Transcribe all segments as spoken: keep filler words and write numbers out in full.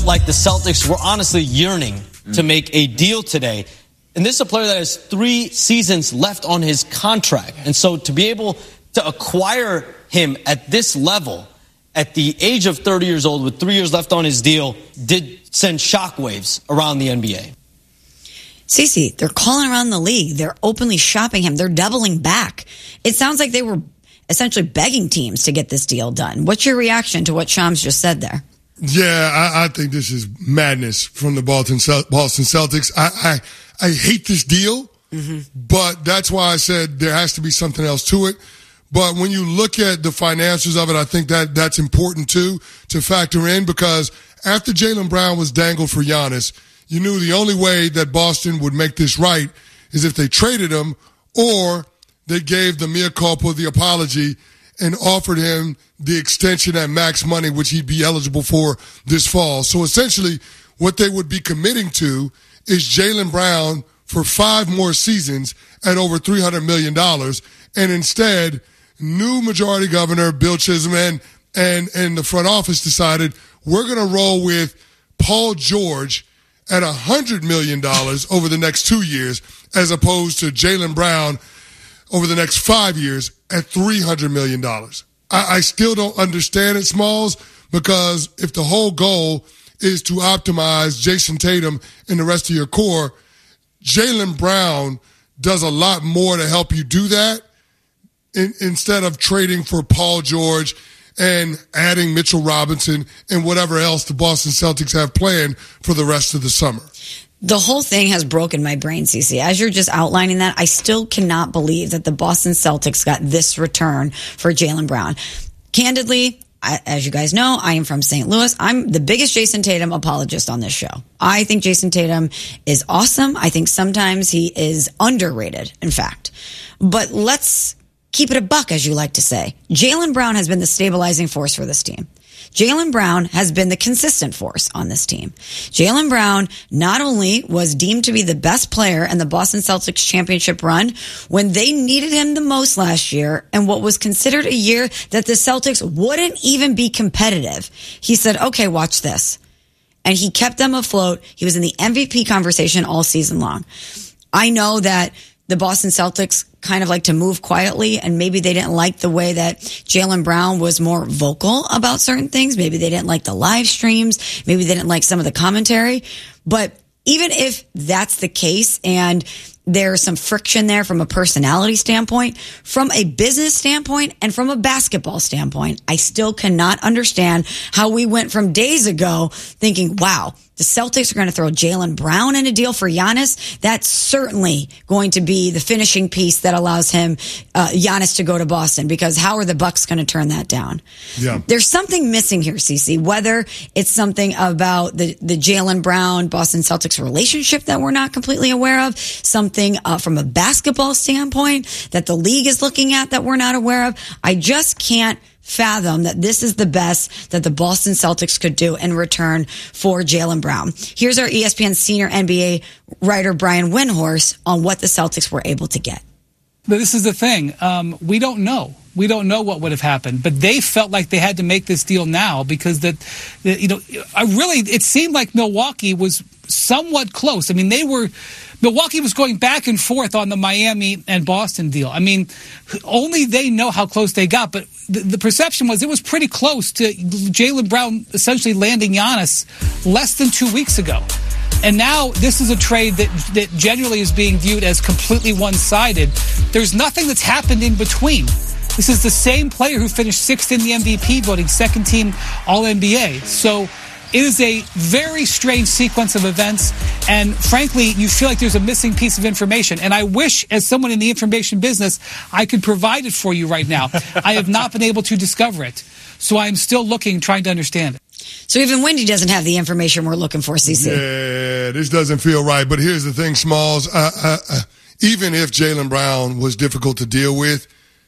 felt like the Celtics were honestly yearning mm. to make a deal today. And this is a player that has three seasons left on his contract. And so to be able to acquire him at this level, at the age of thirty years old with three years left on his deal, did send shockwaves around the N B A. Cece, they're calling around the league. They're openly shopping him. They're doubling back. It sounds like they were essentially begging teams to get this deal done. What's your reaction to what Shams just said there? Yeah, I, I think this is madness from the Boston Boston Celtics. I I, I hate this deal, mm-hmm. but that's why I said there has to be something else to it. But when you look at the financials of it, I think that that's important too to factor in, because after Jaylen Brown was dangled for Giannis, you knew the only way that Boston would make this right is if they traded him, or they gave the mea culpa, the apology, and offered him the extension at max money, which he'd be eligible for this fall. So essentially what they would be committing to is Jaylen Brown for five more seasons at over three hundred million dollars. And instead, new majority governor Bill Chisholm and, and, and the front office decided we're going to roll with Paul George at one hundred million dollars over the next two years, as opposed to Jaylen Brown over the next five years at three hundred million dollars. I, I still don't understand it, Smalls, because if the whole goal is to optimize Jason Tatum and the rest of your core, Jaylen Brown does a lot more to help you do that in, instead of trading for Paul George and adding Mitchell Robinson and whatever else the Boston Celtics have planned for the rest of the summer. The whole thing has broken my brain, Cece. As you're just outlining that, I still cannot believe that the Boston Celtics got this return for Jaylen Brown. Candidly, I, as you guys know, I am from Saint Louis. I'm the biggest Jason Tatum apologist on this show. I think Jason Tatum is awesome. I think sometimes he is underrated, in fact. But let's keep it a buck, as you like to say. Jaylen Brown has been the stabilizing force for this team. Jaylen Brown has been the consistent force on this team. Jaylen Brown not only was deemed to be the best player in the Boston Celtics championship run when they needed him the most last year, and what was considered a year that the Celtics wouldn't even be competitive. He said, okay, watch this. And he kept them afloat. He was in the M V P conversation all season long. I know that the Boston Celtics kind of like to move quietly, and maybe they didn't like the way that Jaylen Brown was more vocal about certain things. Maybe they didn't like the live streams. Maybe they didn't like some of the commentary. But even if that's the case and there's some friction there from a personality standpoint, from a business standpoint, and from a basketball standpoint, I still cannot understand how we went from days ago thinking, wow, the Celtics are going to throw Jaylen Brown in a deal for Giannis. That's certainly going to be the finishing piece that allows him, uh, Giannis to go to Boston, because how are the Bucks going to turn that down? Yeah. There's something missing here, Cece, whether it's something about the, the Jaylen Brown Boston Celtics relationship that we're not completely aware of, something uh, from a basketball standpoint that the league is looking at that we're not aware of. I just can't fathom that this is the best that the Boston Celtics could do in return for Jaylen Brown. Here's our E S P N senior N B A writer Brian Windhorst on what the Celtics were able to get. But this is the thing. Um, we don't know. We don't know what would have happened, but they felt like they had to make this deal now because that, that you know, I really, it seemed like Milwaukee was somewhat close. I mean, they were, Milwaukee was going back and forth on the Miami and Boston deal. I mean, only they know how close they got, but the, the perception was it was pretty close to Jaylen Brown essentially landing Giannis less than two weeks ago. And now this is a trade that, that generally is being viewed as completely one-sided. There's nothing that's happened in between. This is the same player who finished sixth in the M V P voting, second team All N B A. So it is a very strange sequence of events, and frankly, you feel like there's a missing piece of information. And I wish, as someone in the information business, I could provide it for you right now. I have not been able to discover it, so I'm still looking, trying to understand it. So even Wendy doesn't have the information we're looking for, C C. Yeah, this doesn't feel right. But here's the thing, Smalls. Uh, uh, uh, even if Jaylen Brown was difficult to deal with,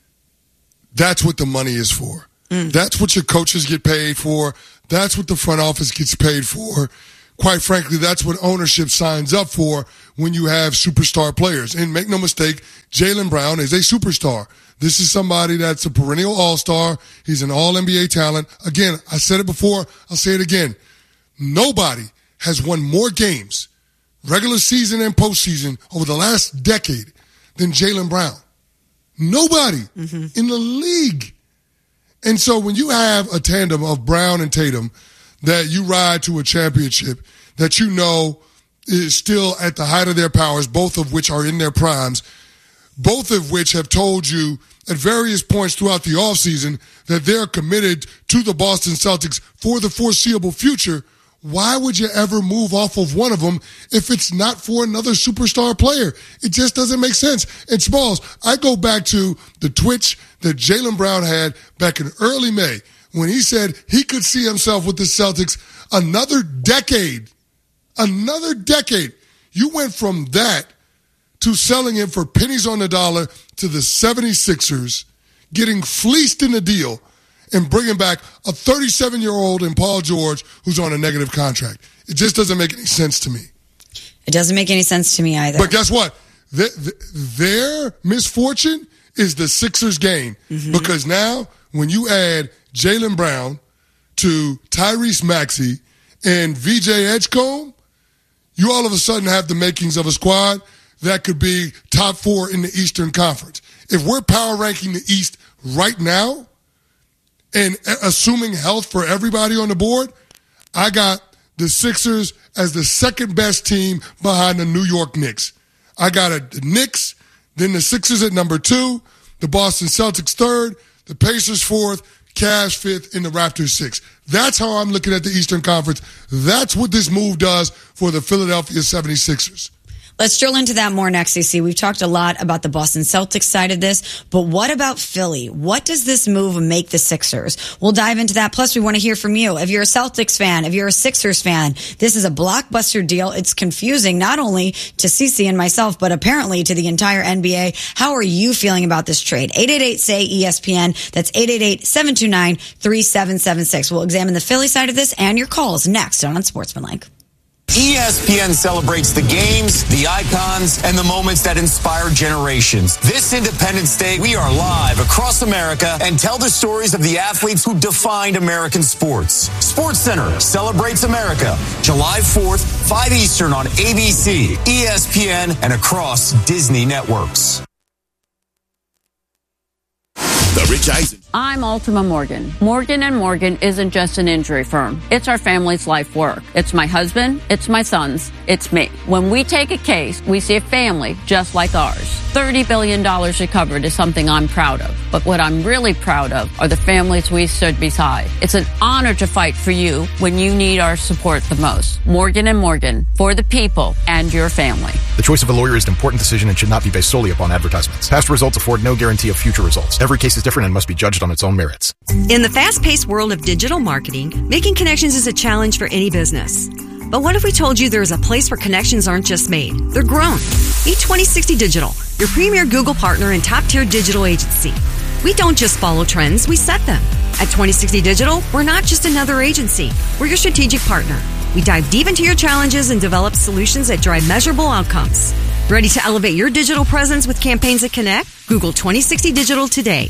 that's what the money is for. Mm. That's what your coaches get paid for. That's what the front office gets paid for. Quite frankly, that's what ownership signs up for when you have superstar players. And make no mistake, Jaylen Brown is a superstar. This is somebody that's a perennial all-star. He's an all N B A talent. Again, I said it before. I'll say it again. nobody has won more games, regular season and postseason, over the last decade than Jaylen Brown. Nobody mm-hmm. in the league. And so when you have a tandem of Brown and Tatum that you ride to a championship that you know is still at the height of their powers, both of which are in their primes, both of which have told you at various points throughout the offseason that they're committed to the Boston Celtics for the foreseeable future, why would you ever move off of one of them if it's not for another superstar player? It just doesn't make sense. And Smalls, I go back to the twitch that Jaylen Brown had back in early May when he said he could see himself with the Celtics another decade. Another decade. You went from that to selling him for pennies on the dollar to the seventy-sixers, getting fleeced in the deal, and bringing back a thirty-seven-year-old in Paul George who's on a negative contract. It just doesn't make any sense to me. It doesn't make any sense to me either. But guess what? The, the, their misfortune is the Sixers' gain. Mm-hmm. Because now, when you add Jaylen Brown to Tyrese Maxey and V J Edgecombe, you all of a sudden have the makings of a squad that could be top four in the Eastern Conference. If we're power ranking the East right now, and assuming health for everybody on the board, I got the Sixers as the second best team behind the New York Knicks. I got a, the Knicks, then the Sixers at number two, the Boston Celtics third, the Pacers fourth, Cavs fifth, and the Raptors sixth. That's how I'm looking at the Eastern Conference. That's what this move does for the Philadelphia seventy-sixers. Let's drill into that more next, C C. We've talked a lot about the Boston Celtics side of this, but what about Philly? What does this move make the Sixers? We'll dive into that. Plus, we want to hear from you. If you're a Celtics fan, if you're a Sixers fan, this is a blockbuster deal. It's confusing not only to C C and myself, but apparently to the entire N B A. How are you feeling about this trade? eight eight eight, S A Y, E S P N. That's eight eight eight, seven two nine, three seven seven six. We'll examine the Philly side of this and your calls next on Unsportsmanlike. E S P N celebrates the games, the icons, and the moments that inspire generations. This Independence Day, we are live across America and tell the stories of the athletes who defined American sports. SportsCenter celebrates America, July fourth, five Eastern on A B C, E S P N, and across Disney networks. The Rich Eisen. I'm Ultima Morgan. Morgan and Morgan isn't just an injury firm. It's our family's life work. It's my husband. It's my sons. It's me. When we take a case, we see a family just like ours. thirty billion dollars recovered is something I'm proud of. But what I'm really proud of are the families we stood beside. It's an honor to fight for you when you need our support the most. Morgan and Morgan, for the people and your family. The choice of a lawyer is an important decision and should not be based solely upon advertisements. Past results afford no guarantee of future results. Every case is different and must be judged on its own merits. In the fast-paced world of digital marketing, making connections is a challenge for any business. But what if we told you there is a place where connections aren't just made, they're grown? Meet twenty sixty Digital, your premier Google partner and top-tier digital agency. We don't just follow trends, we set them. At twenty sixty Digital, we're not just another agency, we're your strategic partner. We dive deep into your challenges and develop solutions that drive measurable outcomes. Ready to elevate your digital presence with campaigns that connect? Google twenty sixty Digital today.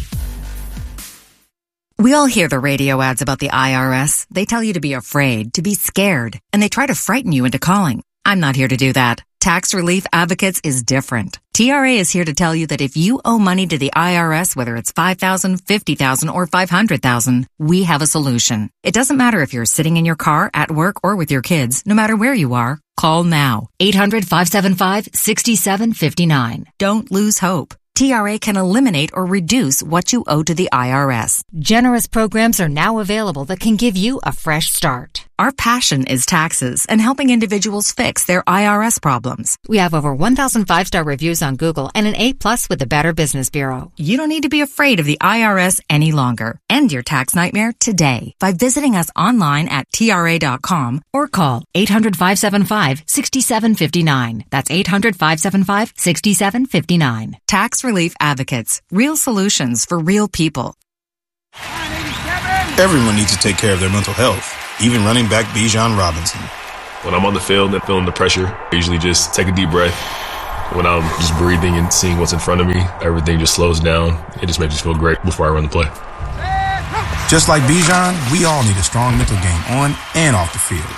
We all hear the radio ads about the I R S. They tell you to be afraid, to be scared, and they try to frighten you into calling. I'm not here to do that. Tax Relief Advocates is different. T R A is here to tell you that if you owe money to the I R S, whether it's five thousand dollars, fifty thousand dollars, or five hundred thousand dollars, we have a solution. It doesn't matter if you're sitting in your car, at work, or with your kids. No matter where you are, call now. eight hundred, five seven five, six seven five nine. Don't lose hope. T R A can eliminate or reduce what you owe to the I R S. Generous programs are now available that can give you a fresh start. Our passion is taxes and helping individuals fix their I R S problems. We have over one thousand five-star reviews on Google and an A plus with the Better Business Bureau. You don't need to be afraid of the I R S any longer. End your tax nightmare today by visiting us online at T R A dot com or call eight hundred, five seven five, six seven five nine. That's eight hundred, five seven five, six seven five nine. Tax Relief Advocates. Real solutions for real people. Everyone needs to take care of their mental health, even running back Bijan Robinson. When I'm on the field and feeling the pressure, I usually just take a deep breath. When I'm just breathing and seeing what's in front of me, everything just slows down. It just makes me feel great before I run the play. Just like Bijan, we all need a strong mental game on and off the field.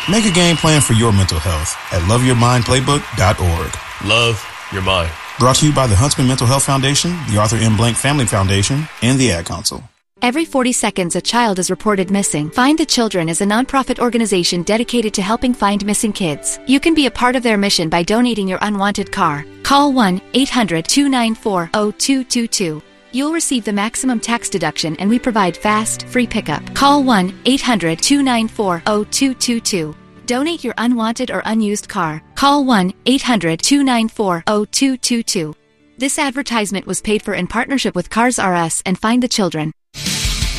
Make a game plan for your mental health at love your mind playbook dot org. Love your mind. Brought to you by the Huntsman Mental Health Foundation, the Arthur M. Blank Family Foundation, and the Ad Council. Every forty seconds, a child is reported missing. Find the Children is a nonprofit organization dedicated to helping find missing kids. You can be a part of their mission by donating your unwanted car. Call one eight hundred two nine four zero two two two. You'll receive the maximum tax deduction, and we provide fast, free pickup. Call one eight hundred two nine four zero two two two. Donate your unwanted or unused car. Call one eight hundred two nine four zero two two two. This advertisement was paid for in partnership with Cars R Us and Find the Children.